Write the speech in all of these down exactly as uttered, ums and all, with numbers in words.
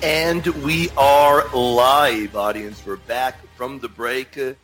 And we are live, audience. We're back from the break. Uh,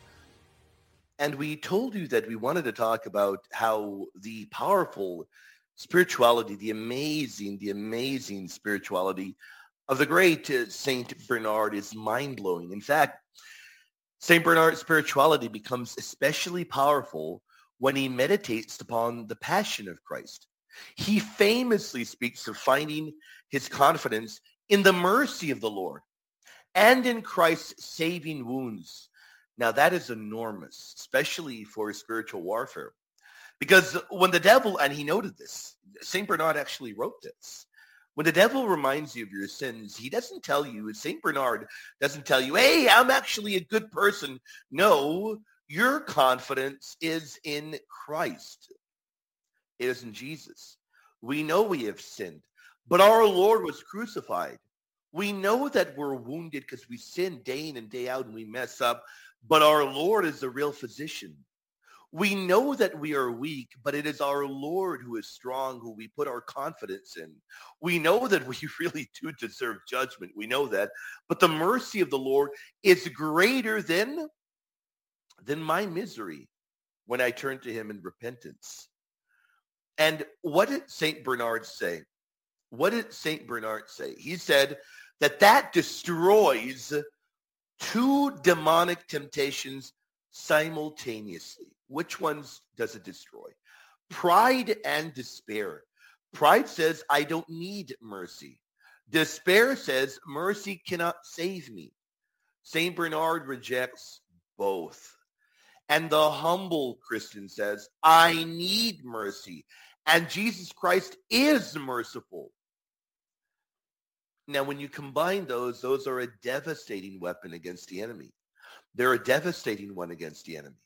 and we told you that we wanted to talk about how the powerful spirituality, the amazing, the amazing spirituality of the great uh, Saint Bernard is mind-blowing. In fact, Saint Bernard's spirituality becomes especially powerful when he meditates upon the passion of Christ. He famously speaks of finding his confidence in the mercy of the Lord and in Christ's saving wounds. Now that is enormous, especially for spiritual warfare. Because when the devil, and he noted this, Saint Bernard actually wrote this. When the devil reminds you of your sins, he doesn't tell you, Saint Bernard doesn't tell you, hey, I'm actually a good person. No, your confidence is in Christ. It is in Jesus. We know we have sinned, but our Lord was crucified. We know that we're wounded because we sin day in and day out and we mess up, but our Lord is the real physician. We know that we are weak, but it is our Lord who is strong, who we put our confidence in. We know that we really do deserve judgment. We know that. But the mercy of the Lord is greater than, than my misery when I turn to him in repentance. And what did Saint Bernard say? What did Saint Bernard say? He said that that destroys two demonic temptations simultaneously. Which ones does it destroy? Pride and despair. Pride says, I don't need mercy. Despair says, mercy cannot save me. Saint Bernard rejects both. And the humble Christian says, I need mercy. And Jesus Christ is merciful. Now, when you combine those, those are a devastating weapon against the enemy. They're a devastating one against the enemy.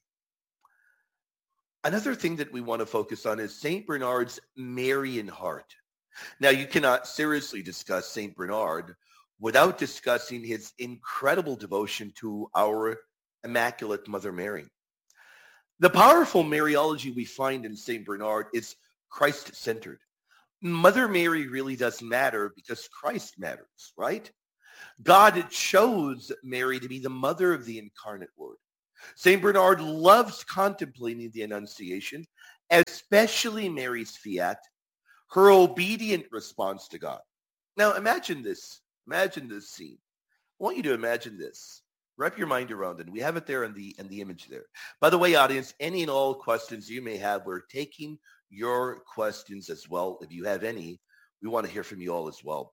Another thing that we want to focus on is Saint Bernard's Marian heart. Now, you cannot seriously discuss Saint Bernard without discussing his incredible devotion to our Immaculate Mother Mary. The powerful Mariology we find in Saint Bernard is Christ-centered. Mother Mary really doesn't matter because Christ matters, right? God chose Mary to be the mother of the incarnate Word. Saint Bernard loves contemplating the Annunciation, especially Mary's fiat, her obedient response to God. Now imagine this. Imagine this scene. I want you to imagine this. Wrap your mind around it. We have it there in the, in the image there. By the way, audience, any and all questions you may have, we're taking your questions as well. If you have any, we want to hear from you all as well.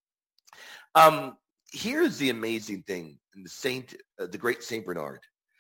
Um, here's the amazing thing in the Saint, uh, the great Saint Bernard.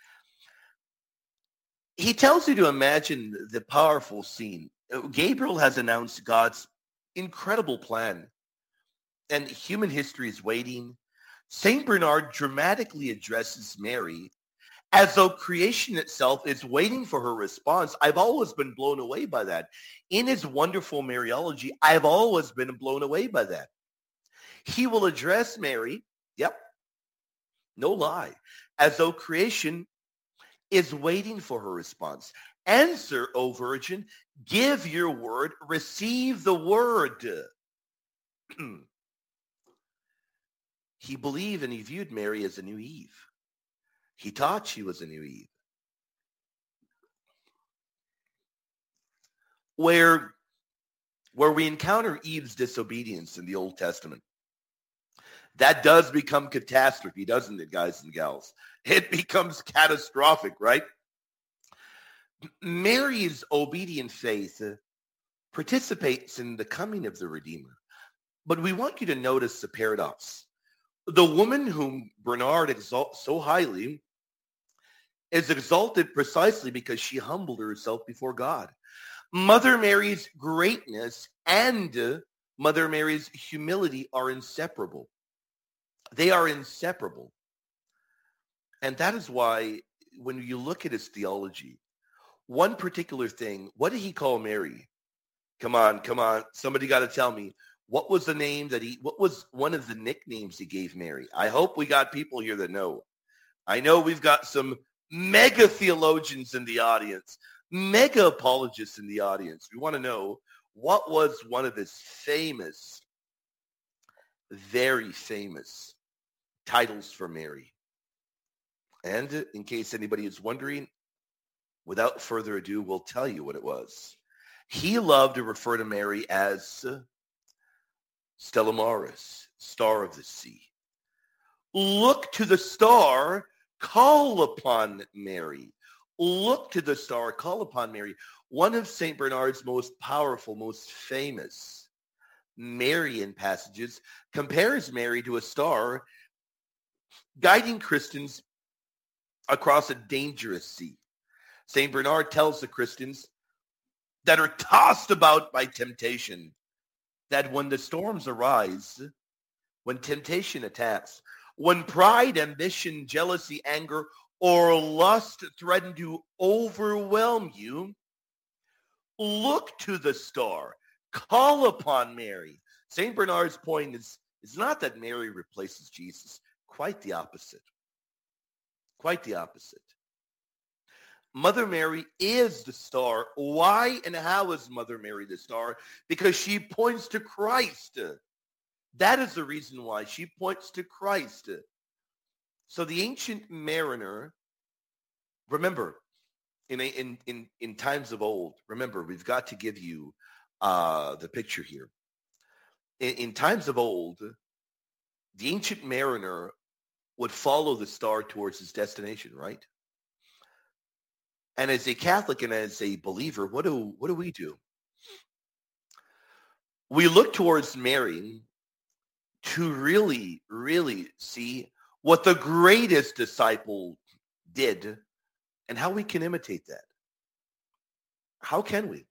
He tells you to imagine the powerful scene. Gabriel has announced God's incredible plan, and human history is waiting. Saint Bernard dramatically addresses Mary as though creation itself is waiting for her response. I've always been blown away by that. In his wonderful Mariology, I've always been blown away by that. He will address Mary, yep, no lie, as though creation is waiting for her response. Answer, O Virgin, give your word, receive the word. He believed and he viewed Mary as a new Eve. He taught she was a new Eve. Where, where we encounter Eve's disobedience in the Old Testament, that does become catastrophe, doesn't it, guys and gals? It becomes catastrophic, right? Mary's obedient faith participates in the coming of the Redeemer. But we want you to notice the paradox. The woman whom Bernard exalts so highly is exalted precisely because she humbled herself before God. Mother Mary's greatness and Mother Mary's humility are inseparable. They are inseparable. And that is why when you look at his theology, one particular thing, what did he call Mary? Come on, come on. Somebody got to tell me. What was the name that he, what was one of the nicknames he gave Mary? I hope we got people here that know. I know we've got some mega theologians in the audience, mega apologists in the audience. We want to know what was one of his famous, very famous titles for Mary. And in case anybody is wondering, without further ado, we'll tell you what it was. He loved to refer to Mary as Stella Maris, star of the sea. Look to the star, call upon Mary. Look to the star, call upon Mary. One of Saint Bernard's most powerful, most famous Marian passages compares Mary to a star guiding Christians across a dangerous sea. Saint Bernard tells the Christians that are tossed about by temptation that when the storms arise, when temptation attacks, when pride, ambition, jealousy, anger, or lust threaten to overwhelm you, look to the star. Call upon Mary. Saint Bernard's point is, is not that Mary replaces Jesus. Quite the opposite. Quite the opposite. Mother Mary is the star. Why and how is Mother Mary the star? Because she points to Christ. That is the reason why. She points to Christ. So the ancient mariner, remember, in, a, in, in, in times of old, remember, we've got to give you uh, the picture here. In, in times of old, the ancient mariner would follow the star towards his destination, right? And as a Catholic and as a believer, what do what do we do? We look towards Mary to really, really see what the greatest disciple did and how we can imitate that. How can we?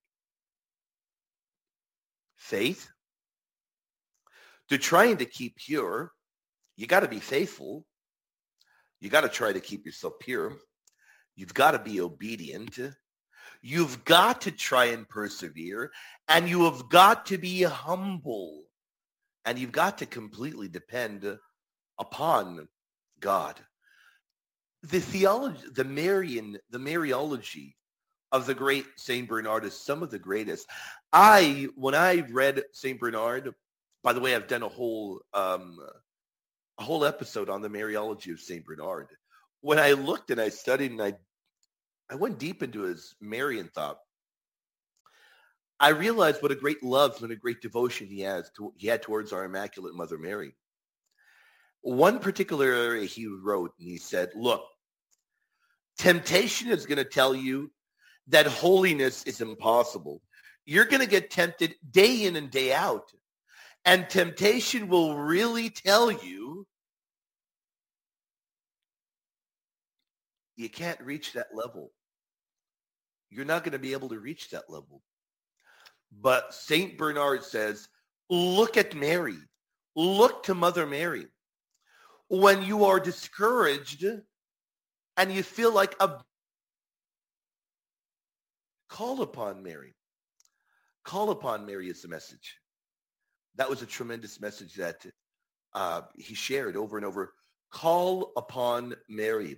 Faith. To trying to keep pure, you got to be faithful. You got to try to keep yourself pure. You've got to be obedient. You've got to try and persevere. And you have got to be humble. And you've got to completely depend upon God. The theology, the Marian, the Mariology of the great Saint Bernard is some of the greatest. I, when I read Saint Bernard, by the way, I've done a whole, um, a whole episode on the Mariology of Saint Bernard. When I looked and I studied and I, I went deep into his Marian thought, I realized what a great love and a great devotion he has to, he had towards our Immaculate Mother Mary. One particular area he wrote, and he said, look, temptation is going to tell you that holiness is impossible. You're going to get tempted day in and day out. And temptation will really tell you you can't reach that level. You're not going to be able to reach that level. But Saint Bernard says, look at Mary. Look to Mother Mary. When you are discouraged and you feel like a... Call upon Mary. Call upon Mary is the message. That was a tremendous message that uh, he shared over and over. Call upon Mary.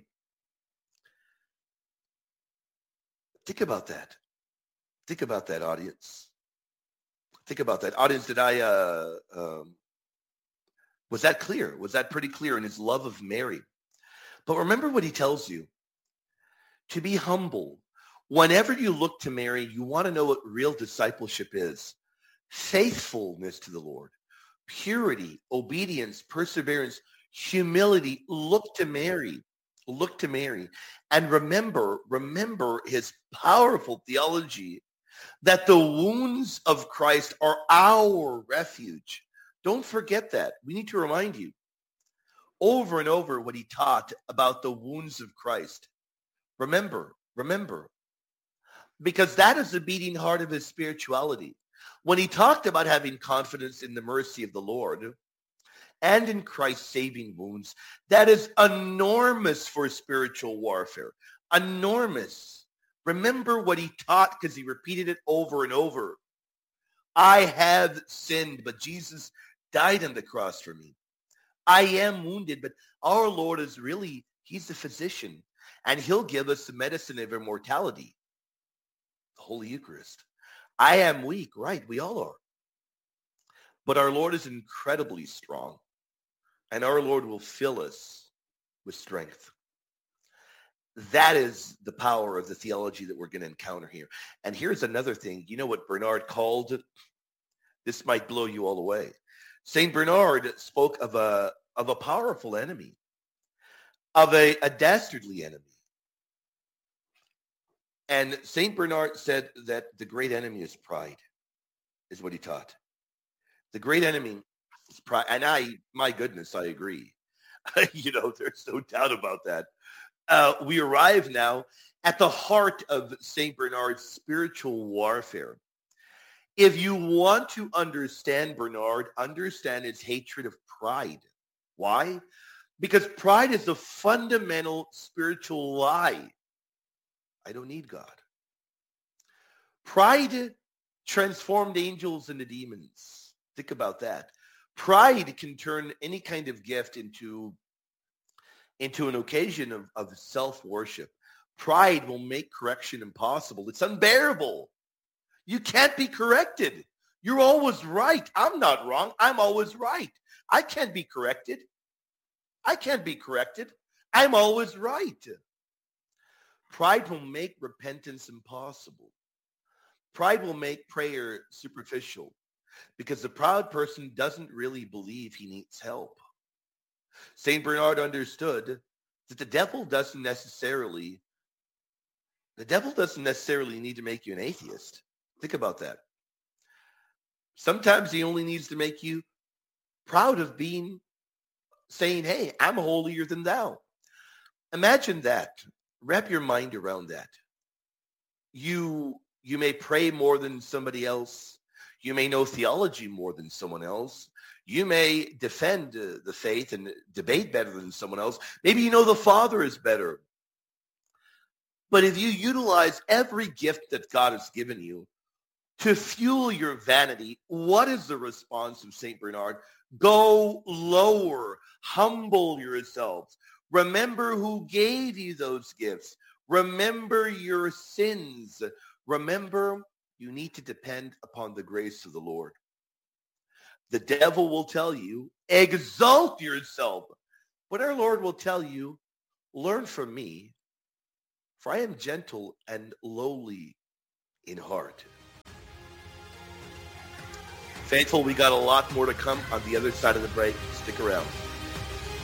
Think about that. Think about that, audience. Think about that. Audience, did I, uh, um, was that clear? Was that pretty clear in his love of Mary? But remember what he tells you. To be humble. Whenever you look to Mary, you want to know what real discipleship is. Faithfulness to the Lord. Purity, obedience, perseverance, humility. Look to Mary. Look to Mary. And remember, remember his powerful theology that the wounds of Christ are our refuge. Don't forget that. We need to remind you over and over what he taught about the wounds of Christ. Remember, remember, because that is the beating heart of his spirituality. When he talked about having confidence in the mercy of the Lord and in Christ's saving wounds, that is enormous for spiritual warfare. Enormous. Remember what he taught because he repeated it over and over. I have sinned, but Jesus died on the cross for me. I am wounded, but our Lord is really, he's the physician, and he'll give us the medicine of immortality, the Holy Eucharist. I am weak, right? We all are. But our Lord is incredibly strong, and our Lord will fill us with strength. That is the power of the theology that we're going to encounter here. And here's another thing. You know what Bernard called it? This might blow you all away. Saint Bernard spoke of a of a powerful enemy, of a, a dastardly enemy. And Saint Bernard said that the great enemy is pride, is what he taught. The great enemy is pride. And I, my goodness, I agree. You know, there's no doubt about that. Uh, we arrive now at the heart of Saint Bernard's spiritual warfare. If you want to understand Bernard, understand his hatred of pride. Why? Because pride is the fundamental spiritual lie. I don't need God. Pride transformed angels into demons. Think about that. Pride can turn any kind of gift into, into an occasion of, of self-worship. Pride will make correction impossible. It's unbearable. You can't be corrected. You're always right. I'm not wrong. I'm always right. I can't be corrected. I can't be corrected. I'm always right. Pride will make repentance impossible. Pride will make prayer superficial because the proud person doesn't really believe he needs help. Saint Bernard understood that the devil doesn't necessarily, the devil doesn't necessarily need to make you an atheist. Think about that. Sometimes he only needs to make you proud of being, saying, hey, I'm holier than thou. Imagine that. Wrap your mind around that. You, you may pray more than somebody else. You may know theology more than someone else. You may defend uh, the faith and debate better than someone else. Maybe you know the Father is better. But if you utilize every gift that God has given you to fuel your vanity, what is the response of Saint Bernard? Go lower, humble yourselves. Remember who gave you those gifts. Remember your sins. Remember you need to depend upon the grace of the Lord. The devil will tell you, exalt yourself. But our Lord will tell you, learn from me, for I am gentle and lowly in heart. Faithful, we got a lot more to come on the other side of the break. Stick around.